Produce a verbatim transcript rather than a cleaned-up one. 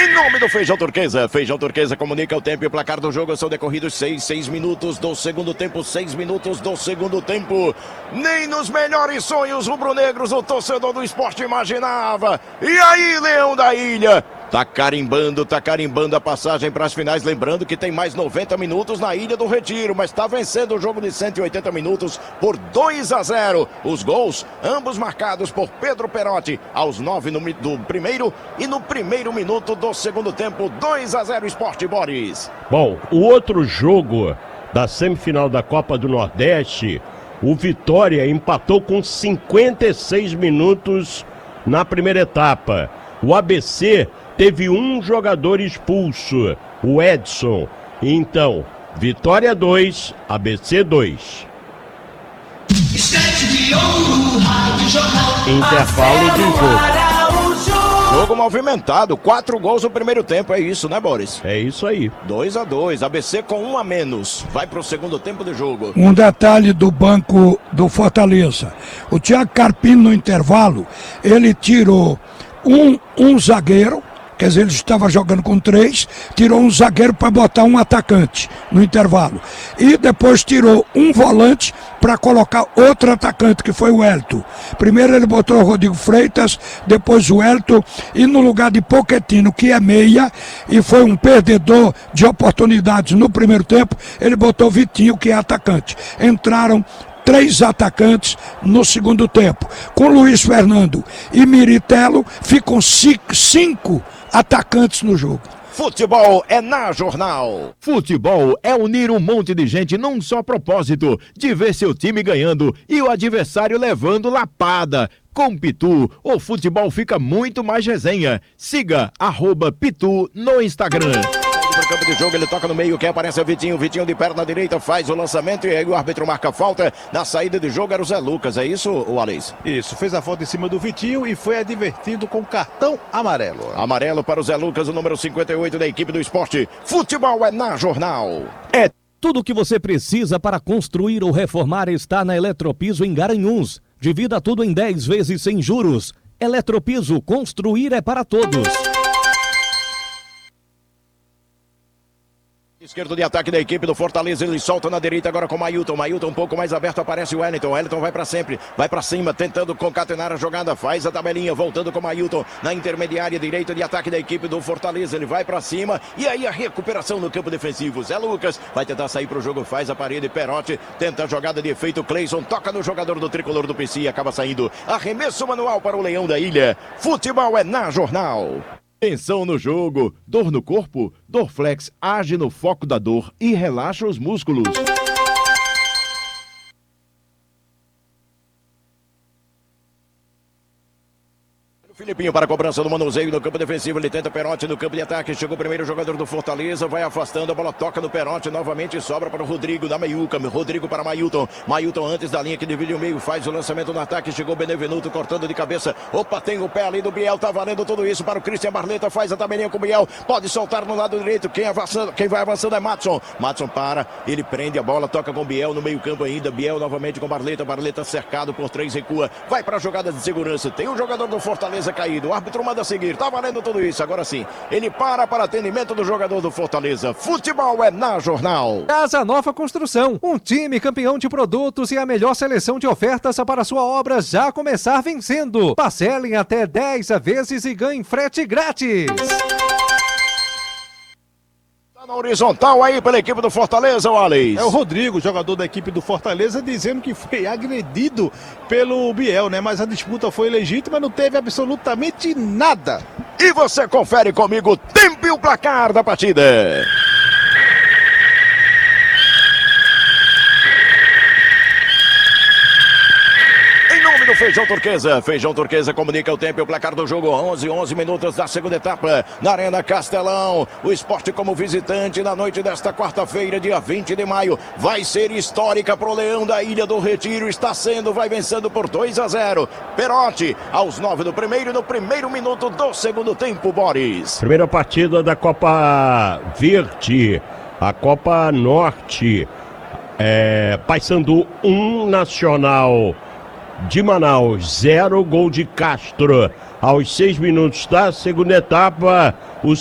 Em nome do Feijão Turquesa, Feijão Turquesa comunica o tempo e o placar do jogo. São decorridos seis, seis minutos do segundo tempo, seis minutos do segundo tempo. Nem nos melhores sonhos rubro-negros o torcedor do esporte imaginava. E aí, Leão da Ilha? Tá carimbando, tá carimbando a passagem para as finais. Lembrando que tem mais noventa minutos na Ilha do Retiro, mas tá vencendo o jogo de cento e oitenta minutos por dois a zero. Os gols, ambos marcados por Pedro Perotti, aos nove no, do primeiro e no primeiro minuto do segundo tempo. dois a zero Sport, Boris. Bom, o outro jogo da semifinal da Copa do Nordeste, o Vitória empatou com cinquenta e seis minutos na primeira etapa. O A B C teve um jogador expulso, o Edson. Então, Vitória dois, A B C dois. Intervalo de jogo. Jogo movimentado, quatro gols no primeiro tempo, é isso, né, Boris? É isso aí. dois a dois, A B C com um a menos, vai pro segundo tempo de jogo. Um detalhe do banco do Fortaleza, o Thiago Carpino no intervalo, ele tirou um, um zagueiro, quer dizer, ele estava jogando com três, tirou um zagueiro para botar um atacante no intervalo. E depois tirou um volante para colocar outro atacante, que foi o Elton. Primeiro ele botou o Rodrigo Freitas, depois o Elton, e no lugar de Pochettino, que é meia, e foi um perdedor de oportunidades no primeiro tempo, ele botou Vitinho, que é atacante. Entraram três atacantes no segundo tempo. Com Luiz Fernando e Miritello, ficam cinco, cinco atacantes no jogo. Futebol é na Jornal. Futebol é unir um monte de gente num só propósito, de ver seu time ganhando e o adversário levando lapada. Com Pitu, o futebol fica muito mais resenha. Siga arroba Pitu no Instagram. Pro campo de jogo, ele toca no meio, quem aparece é o Vitinho, Vitinho de perna direita faz o lançamento e aí o árbitro marca a falta. Na saída de jogo era o Zé Lucas, é isso, o Alex? Isso, fez a falta em cima do Vitinho e foi advertido com cartão amarelo. Amarelo para o Zé Lucas, o número cinquenta e oito da equipe do esporte. Futebol é na Jornal. É tudo o que você precisa para construir ou reformar está na Eletropiso em Garanhuns. Divida tudo em dez vezes sem juros. Eletropiso, construir é para todos. Esquerdo de ataque da equipe do Fortaleza, ele solta na direita agora com o Mailton, Mailton um pouco mais aberto, aparece o Wellington, Wellington vai pra sempre, vai pra cima, tentando concatenar a jogada, faz a tabelinha, voltando com o Mailton, na intermediária direita de ataque da equipe do Fortaleza, ele vai pra cima, e aí a recuperação no campo defensivo, Zé Lucas vai tentar sair pro jogo, faz a parede, Perotti, tenta a jogada de efeito, Cleison toca no jogador do tricolor do P C e acaba saindo, arremesso manual para o Leão da Ilha, futebol é na Jornal. Tensão no jogo, dor no corpo, Dorflex age no foco da dor e relaxa os músculos. Filipinho para a cobrança do manuseio no campo defensivo, ele tenta Perotti no campo de ataque, chegou o primeiro jogador do Fortaleza, vai afastando, a bola toca no Perotti, novamente sobra para o Rodrigo da meiuca, Rodrigo para Mailton, Mailton antes da linha que divide o meio, faz o lançamento no ataque, chegou o Benevenuto cortando de cabeça, opa, tem o pé ali do Biel, tá valendo tudo isso para o Cristian Barleta, faz a tabelinha com o Biel, pode soltar no lado direito, quem, avançando, quem vai avançando é Matson, Matson para, ele prende a bola, toca com o Biel no meio campo ainda, Biel novamente com Barleta, Barleta cercado por três, recua, vai para a jogada de segurança, tem um jogador do Fortaleza caído, o árbitro manda seguir, tá valendo tudo isso, agora sim, ele para para atendimento do jogador do Fortaleza, futebol é na Jornal. Casa Nova Construção, um time campeão de produtos e a melhor seleção de ofertas para sua obra já começar vencendo. Parcelem até dez vezes e ganhem frete grátis. Na horizontal aí pela equipe do Fortaleza, o Alex. É o Rodrigo, jogador da equipe do Fortaleza, dizendo que foi agredido pelo Biel, né? Mas a disputa foi legítima, não teve absolutamente nada. E você confere comigo o tempo e o placar da partida. Do Feijão Turquesa, Feijão Turquesa comunica o tempo e o placar do jogo, onze, onze minutos da segunda etapa, na Arena Castelão, o esporte como visitante na noite desta quarta-feira, dia vinte de maio, vai ser histórica pro Leão da Ilha do Retiro, está sendo, vai vencendo por dois a zero, Perotti, aos nove do primeiro e no primeiro minuto do segundo tempo, Boris. Primeira partida da Copa Verde, a Copa Norte, é, Paysandu um, Nacional de Manaus, zero, gol de Castro. Aos seis minutos da segunda etapa, o